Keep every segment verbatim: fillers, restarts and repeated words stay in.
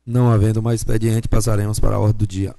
Não havendo mais expediente, passaremos para a ordem do dia.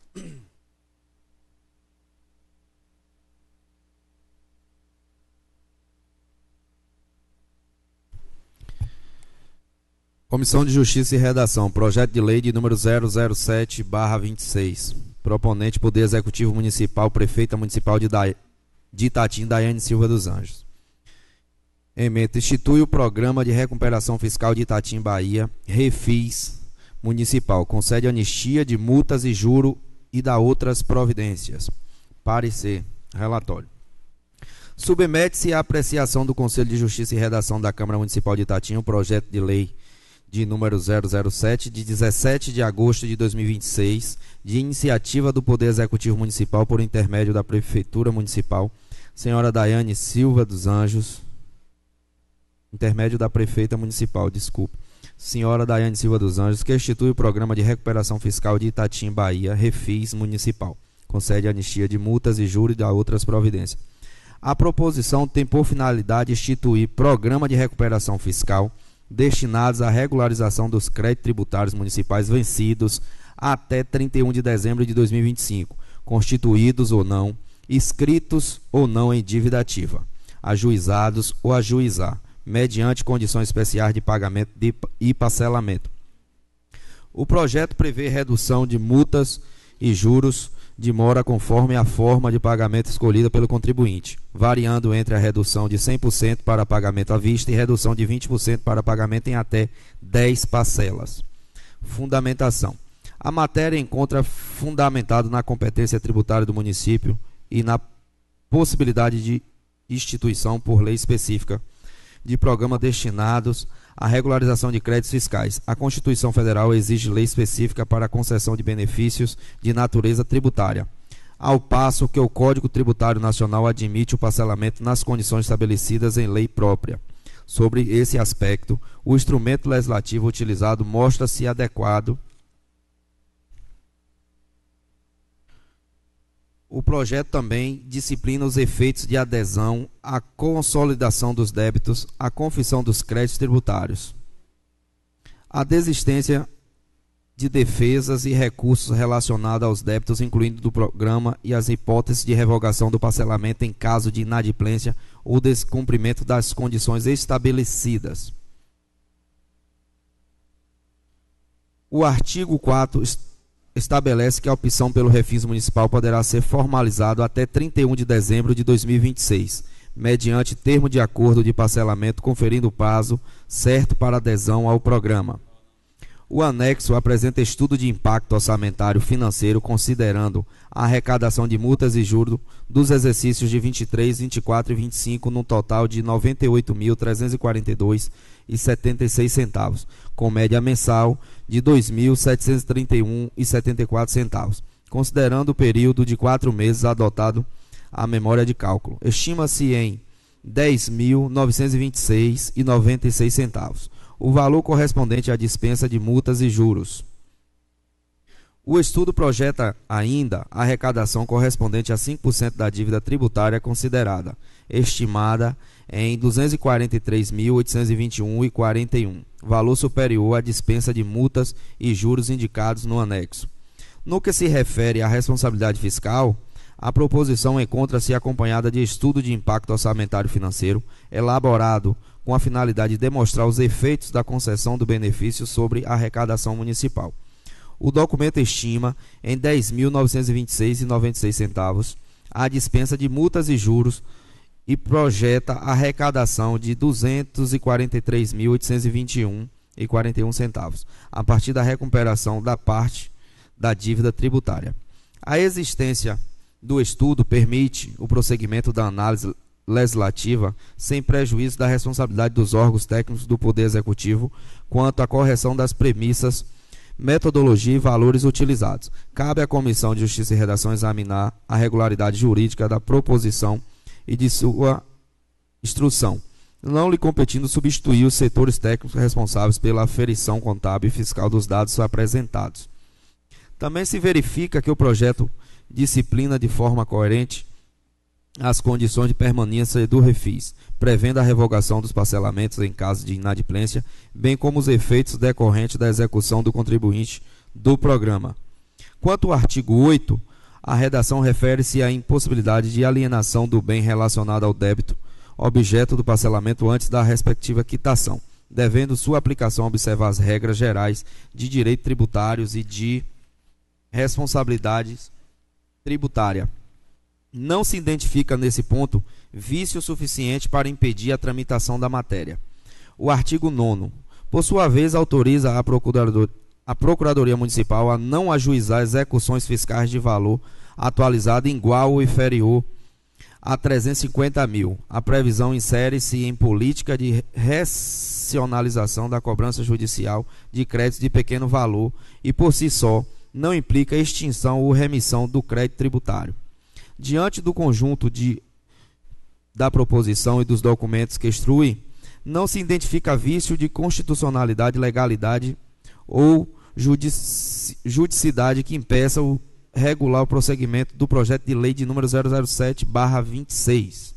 Comissão de Justiça e Redação, projeto de lei de número zero zero sete barra vinte e seis. Proponente, Poder Executivo Municipal, Prefeita Municipal de, da... de Itatim, Daiane Silva dos Anjos. Ementa, institui o Programa de Recuperação Fiscal de Itatim, Bahia, Refis Municipal, concede anistia de multas e juro e dá outras providências. Parecer, relatório. Submete-se à apreciação do Conselho de Justiça e Redação da Câmara Municipal de Itatim o projeto de lei de número zero zero sete, de dezessete de agosto de dois mil e vinte e seis, de iniciativa do Poder Executivo Municipal por intermédio da Prefeitura Municipal, senhora Daiane Silva dos Anjos, intermédio da Prefeita Municipal, desculpe, senhora Daiane Silva dos Anjos, que institui o Programa de Recuperação Fiscal de Itatim, Bahia, Refis Municipal, concede anistia de multas e juros e dá outras providências. A proposição tem por finalidade instituir Programa de Recuperação Fiscal destinados à regularização dos créditos tributários municipais vencidos até trinta e um de dezembro de dois mil e vinte e cinco, constituídos ou não, inscritos ou não em dívida ativa, ajuizados ou ajuizar, mediante condições especiais de pagamento de, e parcelamento. O projeto prevê redução de multas e juros de mora conforme a forma de pagamento escolhida pelo contribuinte, variando entre a redução de cem por cento para pagamento à vista e redução de vinte por cento para pagamento em até dez parcelas. Fundamentação. A matéria encontra fundamentado na competência tributária do município e na possibilidade de instituição por lei específica de programas destinados à regularização de créditos fiscais. A Constituição Federal exige lei específica para a concessão de benefícios de natureza tributária, ao passo que o Código Tributário Nacional admite o parcelamento nas condições estabelecidas em lei própria. Sobre esse aspecto, o instrumento legislativo utilizado mostra-se adequado. O projeto também disciplina os efeitos de adesão à consolidação dos débitos, à confissão dos créditos tributários, a desistência de defesas e recursos relacionados aos débitos, incluindo do programa, e as hipóteses de revogação do parcelamento em caso de inadimplência ou descumprimento das condições estabelecidas. O artigo quatro estabelece que a opção pelo refis municipal poderá ser formalizado até trinta e um de dezembro de dois mil e vinte e seis, mediante termo de acordo de parcelamento, conferindo prazo certo para adesão ao programa. O anexo apresenta estudo de impacto orçamentário financeiro, considerando a arrecadação de multas e juros dos exercícios de vinte e três, vinte e quatro e vinte e cinco, num total de noventa e oito mil trezentos e quarenta e dois reais e setenta e seis centavos, com média mensal de dois mil setecentos e trinta e um reais e setenta e quatro centavos, considerando o período de quatro meses adotado a memória de cálculo. Estima-se em dez mil novecentos e vinte e seis reais e noventa e seis centavos. O valor correspondente à dispensa de multas e juros. O estudo projeta ainda a arrecadação correspondente a cinco por cento da dívida tributária considerada, estimada em duzentos e quarenta e três mil oitocentos e vinte e um reais e quarenta e um centavos, valor superior à dispensa de multas e juros indicados no anexo. No que se refere à responsabilidade fiscal, a proposição encontra-se acompanhada de estudo de impacto orçamentário financeiro, elaborado com a finalidade de demonstrar os efeitos da concessão do benefício sobre a arrecadação municipal. O documento estima em dez mil novecentos e vinte e seis reais e noventa e seis centavos a dispensa de multas e juros e projeta a arrecadação de duzentos e quarenta e três mil oitocentos e vinte e um reais e quarenta e um centavos, a partir da recuperação da parte da dívida tributária. A existência do estudo permite o prosseguimento da análise legislativa sem prejuízo da responsabilidade dos órgãos técnicos do Poder Executivo quanto à correção das premissas, metodologia e valores utilizados. Cabe à Comissão de Justiça e Redação examinar a regularidade jurídica da proposição e de sua instrução, não lhe competindo substituir os setores técnicos responsáveis pela aferição contábil e fiscal dos dados apresentados. Também se verifica que o projeto disciplina de forma coerente as condições de permanência do refis, prevendo a revogação dos parcelamentos em caso de inadimplência, bem como os efeitos decorrentes da execução do contribuinte do programa. Quanto ao artigo oito, a redação refere-se à impossibilidade de alienação do bem relacionado ao débito, objeto do parcelamento antes da respectiva quitação, devendo sua aplicação observar as regras gerais de direito tributários e de responsabilidades tributária. Não se identifica nesse ponto vício suficiente para impedir a tramitação da matéria. O artigo nono, por sua vez, autoriza a, procurador, a Procuradoria Municipal a não ajuizar execuções fiscais de valor atualizado igual ou inferior a trezentos e cinquenta mil. A previsão insere-se em política de racionalização da cobrança judicial de créditos de pequeno valor e, por si só, não implica extinção ou remissão do crédito tributário. Diante do conjunto de, da proposição e dos documentos que instrui, não se identifica vício de constitucionalidade, legalidade ou judici, judicidade que impeça o regular o prosseguimento do projeto de lei de número zero zero sete barra vinte e seis.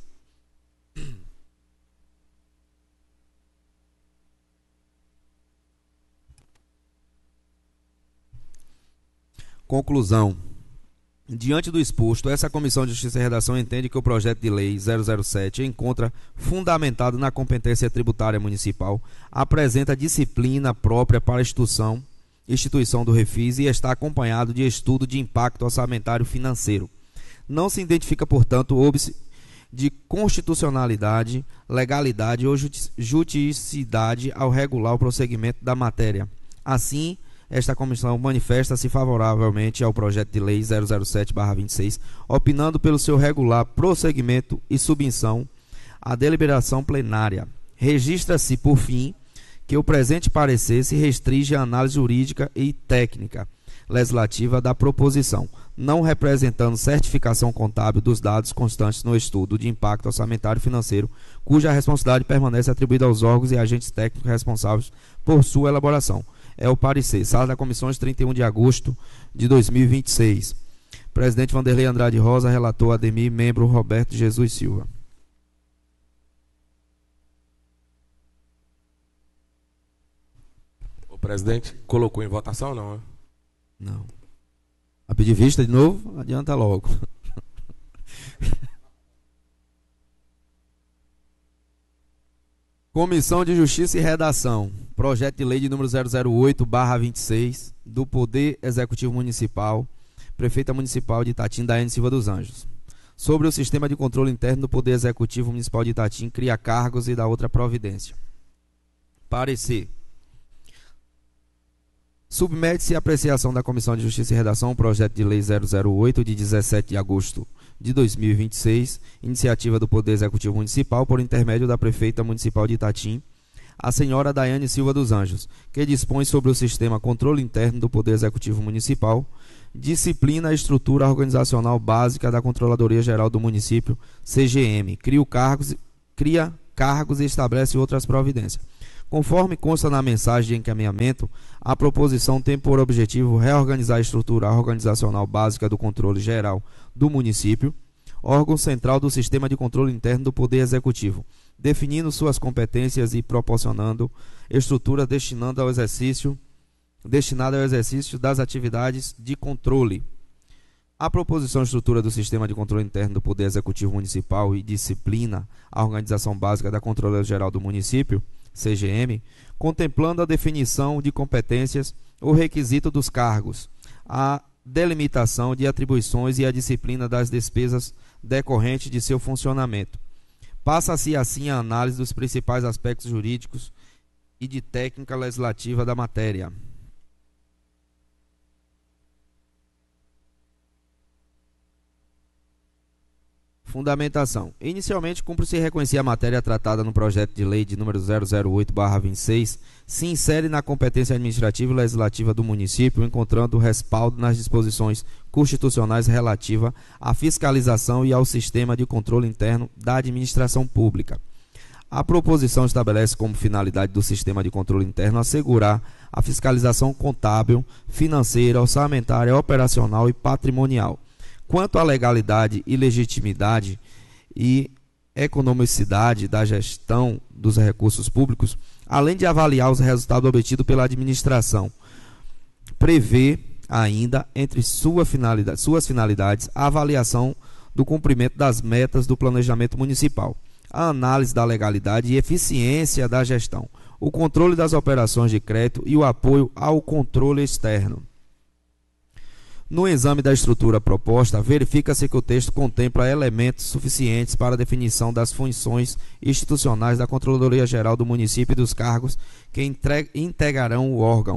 Conclusão. Diante do exposto, essa Comissão de Justiça e Redação entende que o projeto de lei zero zero sete encontra fundamentado na competência tributária municipal, apresenta disciplina própria para a instituição, instituição do refis e está acompanhado de estudo de impacto orçamentário financeiro. Não se identifica, portanto, óbice de constitucionalidade, legalidade ou juridicidade ao regular o prosseguimento da matéria. Assim, esta comissão manifesta-se favoravelmente ao projeto de lei zero zero sete barra vinte e seis, opinando pelo seu regular prosseguimento e submissão à deliberação plenária. Registra-se, por fim, que o presente parecer se restringe à análise jurídica e técnica legislativa da proposição, não representando certificação contábil dos dados constantes no estudo de impacto orçamentário financeiro, cuja responsabilidade permanece atribuída aos órgãos e agentes técnicos responsáveis por sua elaboração. É o parecer. Sala da Comissão de trinta e um de agosto de dois mil e vinte e seis. Presidente Vanderlei Andrade Rosa, relator Ademir, membro Roberto Jesus Silva. O presidente colocou em votação, não? Não. A pedir vista de novo? Adianta logo. Comissão de Justiça e Redação. Projeto de lei de número zero zero oito barra vinte e seis do Poder Executivo Municipal, Prefeita Municipal de Itatim, Daiane Silva dos Anjos. Sobre o sistema de controle interno do Poder Executivo Municipal de Itatim, cria cargos e da outra providência. Parecer. Submete-se à apreciação da Comissão de Justiça e Redação o projeto de lei zero zero oito de dezessete de agosto de dois mil e vinte e seis, iniciativa do Poder Executivo Municipal por intermédio da Prefeita Municipal de Itatim, a senhora Daiane Silva dos Anjos, que dispõe sobre o sistema controle interno do Poder Executivo Municipal, disciplina a estrutura organizacional básica da Controladoria Geral do Município, C G M, cria cargos, cria cargos e estabelece outras providências. Conforme consta na mensagem de encaminhamento, a proposição tem por objetivo reorganizar a estrutura organizacional básica do controle geral do município, órgão central do sistema de controle interno do Poder Executivo, definindo suas competências e proporcionando estrutura destinando ao exercício, destinada ao exercício das atividades de controle. A proposição de estrutura do sistema de controle interno do Poder Executivo Municipal e disciplina a organização básica da Controladoria Geral do Município, C G M, contemplando a definição de competências, o requisito dos cargos, a delimitação de atribuições e a disciplina das despesas decorrentes de seu funcionamento. Passa-se assim a análise dos principais aspectos jurídicos e de técnica legislativa da matéria. Fundamentação. Inicialmente, cumpre-se reconhecer a matéria tratada no projeto de lei de número zero zero oito barra vinte e seis, se insere na competência administrativa e legislativa do município, encontrando respaldo nas disposições constitucionais relativas à fiscalização e ao sistema de controle interno da administração pública. A proposição estabelece como finalidade do sistema de controle interno assegurar a fiscalização contábil, financeira, orçamentária, operacional e patrimonial. Quanto à legalidade e legitimidade, e economicidade da gestão dos recursos públicos, além de avaliar os resultados obtidos pela administração. Prevê ainda, entre sua finalidade, suas finalidades, a avaliação do cumprimento das metas do planejamento municipal, a análise da legalidade e eficiência da gestão, o controle das operações de crédito e o apoio ao controle externo. No exame da estrutura proposta, verifica-se que o texto contempla elementos suficientes para a definição das funções institucionais da Controladoria Geral do município e dos cargos que integrarão o órgão.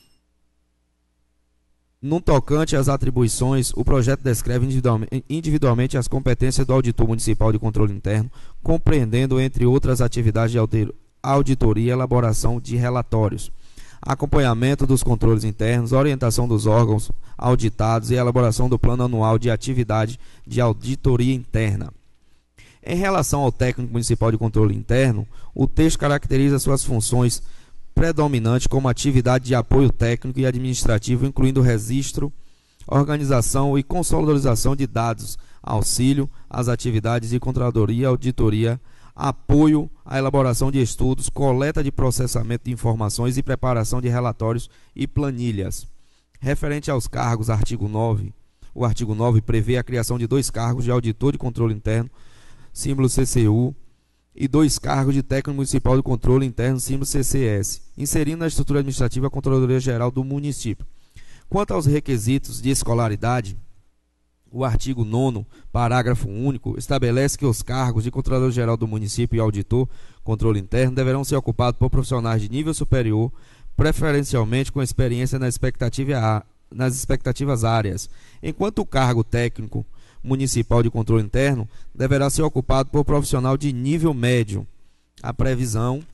No tocante às atribuições, o projeto descreve individualmente, individualmente as competências do auditor municipal de controle interno, compreendendo, entre outras atividades de auditoria e elaboração de relatórios, acompanhamento dos controles internos, orientação dos órgãos auditados e elaboração do plano anual de atividade de auditoria interna. Em relação ao técnico municipal de controle interno, o texto caracteriza suas funções predominantes como atividade de apoio técnico e administrativo, incluindo registro, organização e consolidação de dados, auxílio às atividades de controladoria, auditoria, apoio à elaboração de estudos, coleta de processamento de informações e preparação de relatórios e planilhas. Referente aos cargos, artigo nove, o artigo nove prevê a criação de dois cargos de auditor de controle interno, símbolo C C U, e dois cargos de técnico municipal de controle interno, símbolo C C S, inserindo na estrutura administrativa a Controladoria Geral do município. Quanto aos requisitos de escolaridade, o artigo nono, parágrafo único, estabelece que os cargos de Controlador-Geral do município e auditor, controle interno, deverão ser ocupados por profissionais de nível superior, preferencialmente com experiência na expectativa, nas expectativas áreas, enquanto o cargo técnico municipal de controle interno deverá ser ocupado por profissional de nível médio. A previsão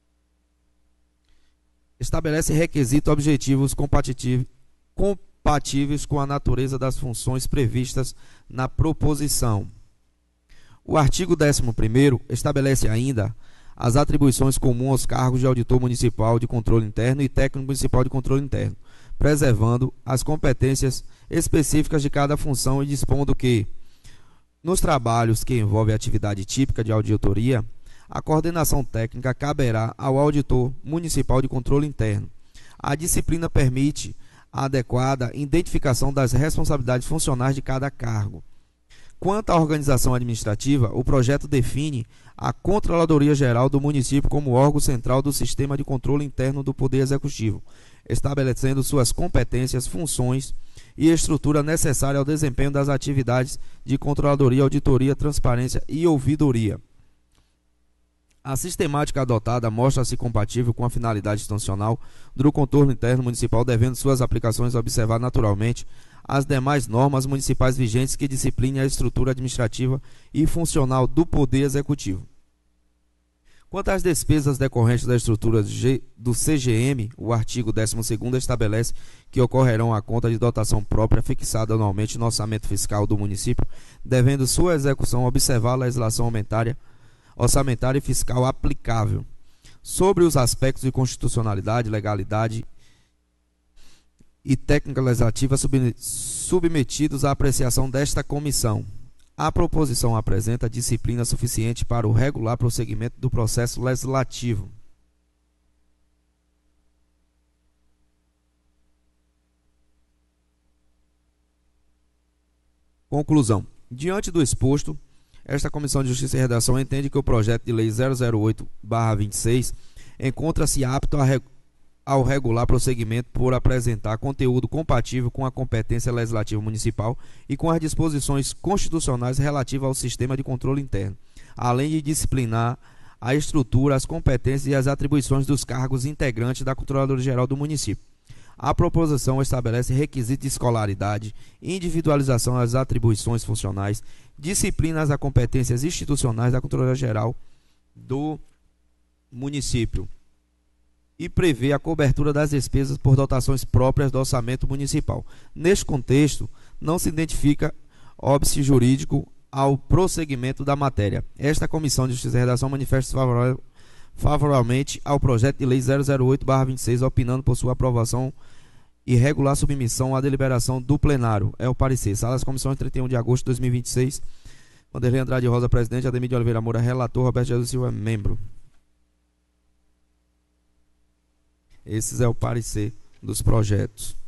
estabelece requisitos objetivos compatíveis compatíveis com a natureza das funções previstas na proposição. O artigo décimo primeiro estabelece ainda as atribuições comuns aos cargos de auditor municipal de controle interno e técnico municipal de controle interno, preservando as competências específicas de cada função e dispondo que, nos trabalhos que envolvem a atividade típica de auditoria, a coordenação técnica caberá ao auditor municipal de controle interno. A disciplina permite a adequada identificação das responsabilidades funcionais de cada cargo. Quanto à organização administrativa, o projeto define a Controladoria Geral do município como órgão central do sistema de controle interno do Poder Executivo, estabelecendo suas competências, funções e estrutura necessária ao desempenho das atividades de controladoria, auditoria, transparência e ouvidoria. A sistemática adotada mostra-se compatível com a finalidade institucional do controle interno municipal, devendo suas aplicações observar naturalmente as demais normas municipais vigentes que disciplinem a estrutura administrativa e funcional do Poder Executivo. Quanto às despesas decorrentes da estrutura do C G M, o artigo décimo segundo estabelece que ocorrerão à conta de dotação própria fixada anualmente no orçamento fiscal do município, devendo sua execução observar a legislação orçamentária orçamentária e fiscal aplicável. Sobre os aspectos de constitucionalidade, legalidade e técnica legislativa submetidos à apreciação desta comissão, a proposição apresenta disciplina suficiente para o regular prosseguimento do processo legislativo. Conclusão. Diante do exposto, esta Comissão de Justiça e Redação entende que o projeto de lei zero zero oito barra vinte e seis encontra-se apto a reg ao regular prosseguimento por apresentar conteúdo compatível com a competência legislativa municipal e com as disposições constitucionais relativas ao sistema de controle interno, além de disciplinar a estrutura, as competências e as atribuições dos cargos integrantes da Controladoria Geral do município. A proposição estabelece requisitos de escolaridade, individualização das atribuições funcionais, disciplinas a competências institucionais da Controladoria Geral do município e prevê a cobertura das despesas por dotações próprias do orçamento municipal. Neste contexto, não se identifica óbice jurídico ao prosseguimento da matéria. Esta Comissão de Justiça e Redação manifesta favorável favoravelmente ao projeto de lei zero zero oito barra vinte e seis, opinando por sua aprovação e regular submissão à deliberação do plenário. É o parecer. Sala das Comissões, trinta e um de agosto de dois mil e vinte e seis, Vanderlei Andrade Rosa, presidente. Ademir de Oliveira Moura, relator. Roberto Jesus Silva, membro. Esses é o parecer dos projetos.